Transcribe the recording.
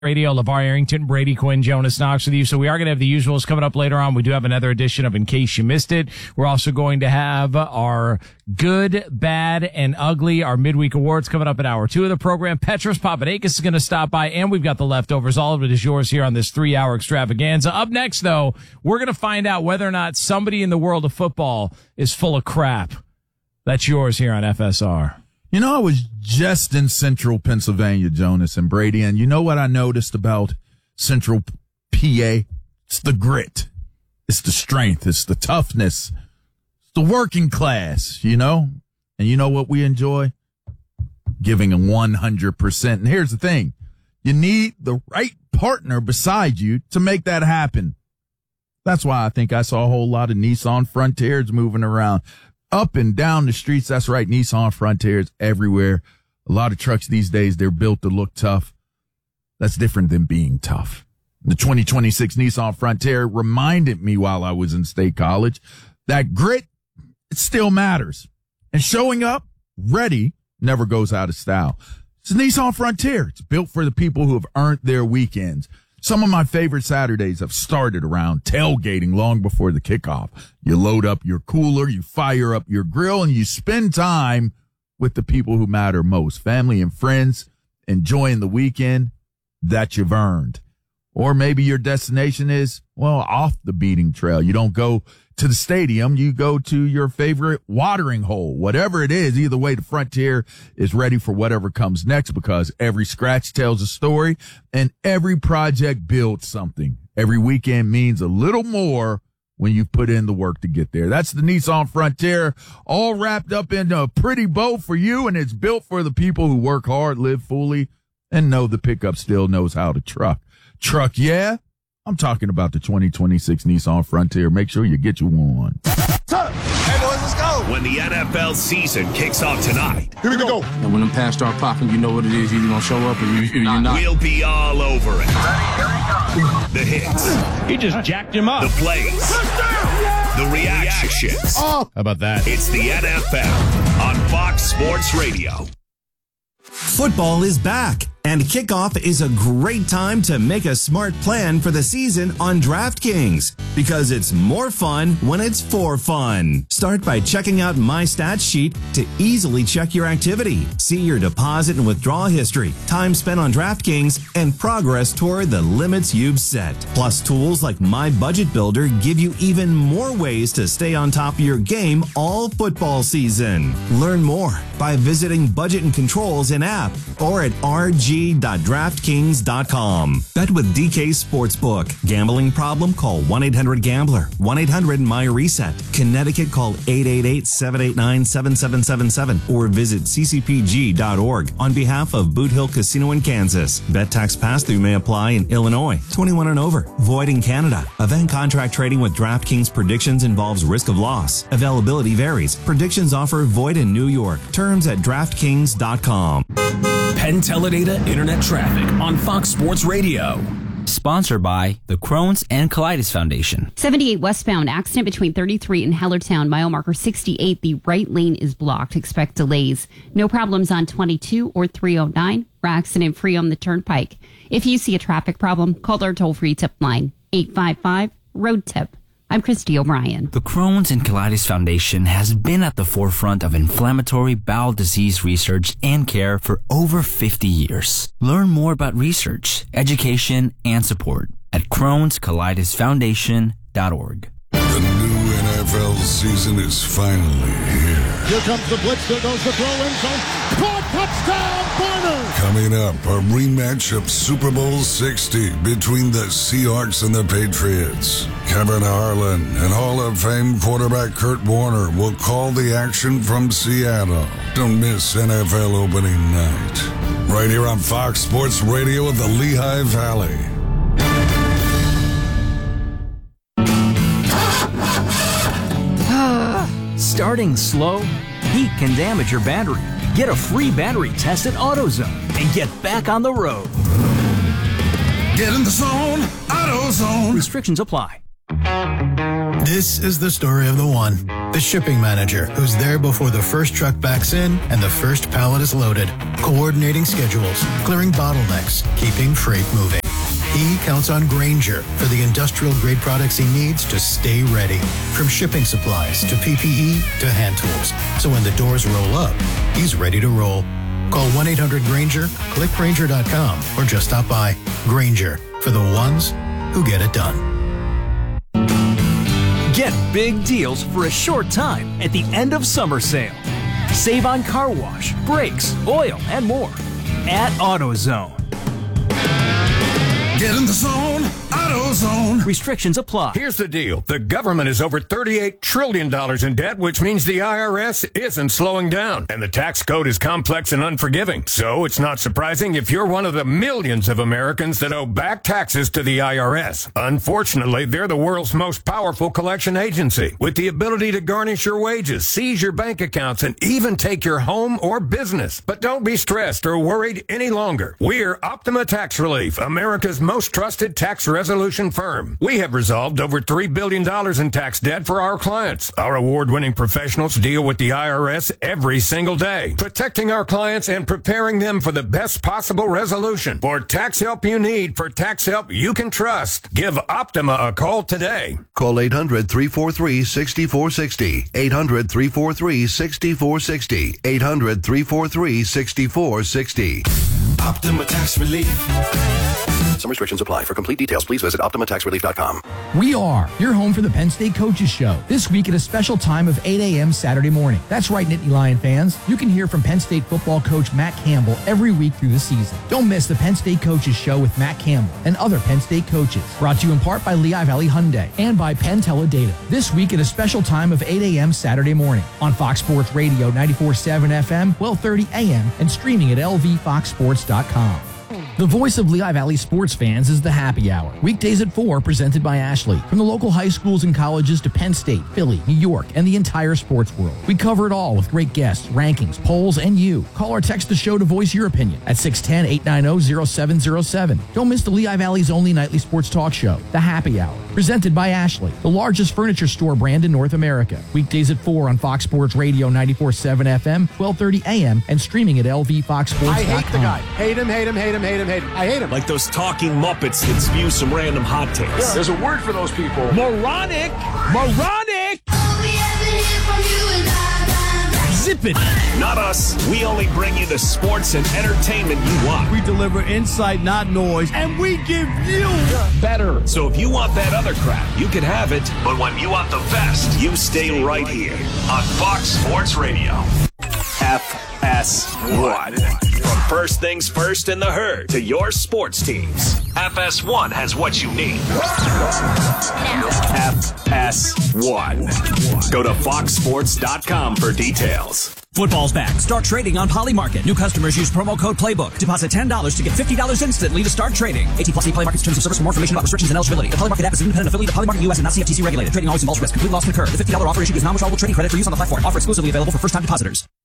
Radio, LeVar Arrington, Brady Quinn, Jonas Knox with you. So we are going to have the usuals coming up later on. We do have another edition of In Case You Missed It. We're also going to have our good, bad, and ugly, our midweek awards coming up at hour 2 of the program. Petros Papadakis is going to stop by, and we've got the leftovers. All of it is yours here on this 3-hour extravaganza. Up next, though, we're going to find out whether or not somebody in the world of football is full of crap. That's yours here on FSR. You know, I was just in central Pennsylvania, Jonas and Brady, and you know what I noticed about central PA? It's the grit. It's the strength. It's the toughness. It's the working class, you know? And you know what we enjoy? Giving 100%. And here's the thing. You need the right partner beside you to make that happen. That's why I think I saw a whole lot of Nissan Frontiers moving around. Up and down the streets, that's right, Nissan Frontiers everywhere. A lot of trucks these days, they're built to look tough. That's different than being tough. The 2026 Nissan Frontier reminded me while I was in State College that grit, it still matters. And showing up ready never goes out of style. It's a Nissan Frontier. It's built for the people who have earned their weekends. Some of my favorite Saturdays have started around tailgating long before the kickoff. You load up your cooler, you fire up your grill, and you spend time with the people who matter most, family and friends, enjoying the weekend that you've earned. Or maybe your destination is, well, off the beating trail. You don't go to the stadium. You go to your favorite watering hole. Whatever it is, either way, the Frontier is ready for whatever comes next because every scratch tells a story and every project builds something. Every weekend means a little more when you put in the work to get there. That's the Nissan Frontier, all wrapped up into a pretty bow for you, and it's built for the people who work hard, live fully, and know the pickup still knows how to truck. Truck, yeah? I'm talking about the 2026 Nissan Frontier. Make sure you get you one. Hey, boys, let's go. When the NFL season kicks off tonight. Here we go. And when them pads start popping, you know what it is. You're going to show up or you're not. We'll be all over it. The hits. He just jacked him up. The plays. The reactions. How about that? It's the NFL on Fox Sports Radio. Football is back, and kickoff is a great time to make a smart plan for the season on DraftKings, because it's more fun when it's for fun. Start by checking out My Stats Sheet to easily check your activity, see your deposit and withdrawal history, time spent on DraftKings, and progress toward the limits you've set. Plus, tools like My Budget Builder give you even more ways to stay on top of your game all football season. Learn more by visiting Budget and Controls in app or at rg.draftkings.com. Bet with DK Sportsbook. Gambling problem? Call 1-800-GAMBLER. 1-800-MY-RESET. Connecticut, call 888-789-7777 or visit ccpg.org on behalf of Boot Hill Casino in Kansas. Bet tax pass-through may apply in Illinois. 21 and over. Void in Canada. Event contract trading with DraftKings predictions involves risk of loss. Availability varies. Predictions offer void in New York. Terms at DraftKings.com. Penn Teledata Internet Traffic on Fox Sports Radio. Sponsored by the Crohn's and Colitis Foundation. 78 westbound, accident between 33 and Hellertown, mile marker 68. The right lane is blocked. Expect delays. No problems on 22 or 309. We're accident free on the turnpike. If you see a traffic problem, call our toll-free tip line, 855-ROAD-TIP. I'm Christy O'Brien. The Crohn's and Colitis Foundation has been at the forefront of inflammatory bowel disease research and care for over 50 years. Learn more about research, education, and support at Crohn'sColitisFoundation.org. The new NFL season is finally here. Here comes the blitz. There goes the throw in zone. Caught, touchdown, Barner. Coming up, a rematch of Super Bowl 60 between the Seahawks and the Patriots. Kevin Harlan and Hall of Fame quarterback Kurt Warner will call the action from Seattle. Don't miss NFL opening night. Right here on Fox Sports Radio of the Lehigh Valley. Starting slow? Heat can damage your battery. Get a free battery test at AutoZone and get back on the road. Get in the zone, AutoZone. Restrictions apply. This is the story of the one. The shipping manager, who's there before the first truck backs in and the first pallet is loaded, coordinating schedules, clearing bottlenecks, keeping freight moving. He counts on Grainger for the industrial-grade products he needs to stay ready. From shipping supplies to PPE to hand tools. So when the doors roll up, he's ready to roll. Call 1-800-GRAINGER, click Grainger.com, or just stop by. Grainger, for the ones who get it done. Get big deals for a short time at the end of summer sale. Save on car wash, brakes, oil, and more at AutoZone. Get in the zone, AutoZone. Restrictions apply. Here's the deal. The government is over $38 trillion in debt, which means the IRS isn't slowing down. And the tax code is complex and unforgiving. So it's not surprising if you're one of the millions of Americans that owe back taxes to the IRS. Unfortunately, they're the world's most powerful collection agency, with the ability to garnish your wages, seize your bank accounts, and even take your home or business. But don't be stressed or worried any longer. We're Optima Tax Relief, America's most trusted tax resolution firm. We have resolved over $3 billion in tax debt for our clients. Our award-winning professionals deal with the IRS every single day, protecting our clients and preparing them for the best possible resolution. For tax help you need, for tax help you can trust, give Optima a call today. Call 800-343-6460. 800-343-6460. 800-343-6460. Optima Tax Relief. Some restrictions apply. For complete details, please visit OptimaTaxRelief.com. We are your home for the Penn State Coaches Show. This week at a special time of 8 a.m. Saturday morning. That's right, Nittany Lion fans. You can hear from Penn State football coach Matt Campbell every week through the season. Don't miss the Penn State Coaches Show with Matt Campbell and other Penn State coaches. Brought to you in part by Lehigh Valley Hyundai and by Penn Teledata. This week at a special time of 8 a.m. Saturday morning on Fox Sports Radio 94.7 FM, 12:30 a.m. and streaming at lvfoxsports.com. The voice of Lehigh Valley sports fans is the Happy Hour. Weekdays at 4, presented by Ashley. From the local high schools and colleges to Penn State, Philly, New York, and the entire sports world. We cover it all with great guests, rankings, polls, and you. Call or text the show to voice your opinion at 610-890-0707. Don't miss the Lehigh Valley's only nightly sports talk show, The Happy Hour. Presented by Ashley, the largest furniture store brand in North America. Weekdays at 4 on Fox Sports Radio 94.7 FM, 12:30 a.m. and streaming at lvfoxsports.com. I hate the guy. Hate him. I hate him. Like those talking Muppets that spew some random hot takes. Yeah. There's a word for those people. Moronic! Zip it! Not us. We only bring you the sports and entertainment you want. We deliver insight, not noise, and we give you better. So if you want that other crap, you can have it. But when you want the best, you stay right here on Fox Sports Radio. FS1. From first things first in the herd to your sports teams, FS1 has what you need. FS1. Go to foxsports.com for details. Football's back. Start trading on Poly Market. New customers use promo code PLAYBOOK. Deposit $10 to get $50 instantly to start trading. 18+ see Poly Market's terms of service for more information about restrictions and eligibility. The Poly Market app is an independent affiliate of Poly Market US and not CFTC regulated. Trading always involves risk. Complete loss can occur. The $50 offer issued is non-withdrawable trading credit for use on the platform. Offer exclusively available for first-time depositors.